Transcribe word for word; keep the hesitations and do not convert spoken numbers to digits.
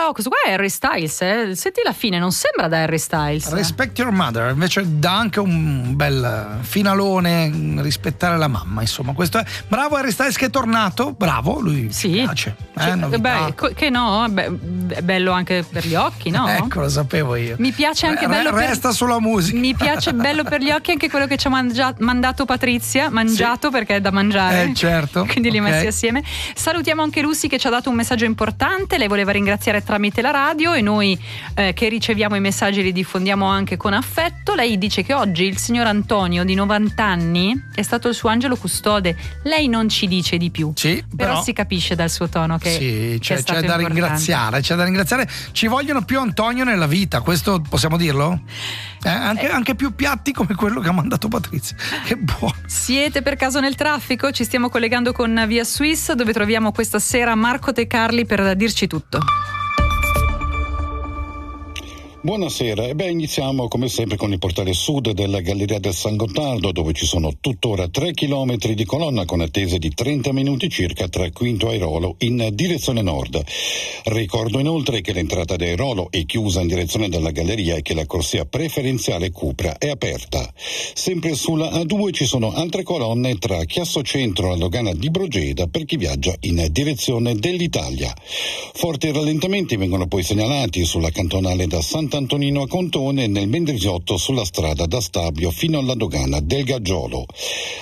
Oh, questo qua è Harry Styles, eh? Senti la fine, non sembra da Harry Styles. Respect Your Mother, invece dà anche un bel finalone, rispettare la mamma, insomma, questo è. Bravo Harry Styles che è tornato, bravo, lui sì. mi piace. Sì, Eh, beh, che no, beh, è bello anche per gli occhi, no? Ecco, lo sapevo io. Mi piace anche Re- bello per... Resta sulla musica. Mi piace bello per gli occhi anche quello che ci ha mangia... mandato Patrizia, mangiato sì. perché è da mangiare. Eh, certo. Quindi li okay. messi assieme. Salutiamo anche Lucy che ci ha dato un messaggio importante, lei voleva ringraziare tramite la radio e noi eh, che riceviamo i messaggi li diffondiamo anche con affetto. Lei dice che oggi il signor Antonio di novanta anni è stato il suo angelo custode. Lei non ci dice di più, sì, però, però si capisce dal suo tono che, sì, che c'è, c'è da ringraziare, c'è da ringraziare. Ci vogliono più Antonio nella vita, questo possiamo dirlo? Eh, anche, eh. anche più piatti come quello che ha mandato Patrizia. Che buono. Siete per caso nel traffico? Ci stiamo collegando con Via Swiss, dove troviamo questa sera Marco De Carli per dirci tutto. Buonasera, e beh, iniziamo come sempre con il portale sud della Galleria del San Gottardo, dove ci sono tuttora tre chilometri di colonna con attese di trenta minuti circa tra Quinto Airolo in direzione nord. Ricordo inoltre che l'entrata di Airolo è chiusa in direzione della galleria e che la corsia preferenziale Cupra è aperta. Sempre sulla A due ci sono altre colonne tra Chiasso Centro e la dogana di Brogeda per chi viaggia in direzione dell'Italia. Forti rallentamenti vengono poi segnalati sulla cantonale da Santa Antonino a Contone e nel Mendrisiotto sulla strada da Stabio fino alla dogana del Gaggiolo.